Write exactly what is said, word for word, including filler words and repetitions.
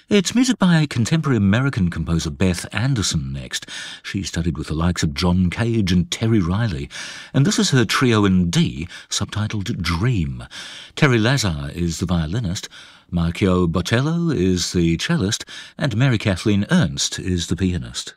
It's music by contemporary American composer Beth Anderson next. She studied with the likes of John Cage and Terry Riley, and this is her trio in D, subtitled Dream. Terry Lazar is the violinist, Marcio Botello is the cellist, and Mary Kathleen Ernst is the pianist.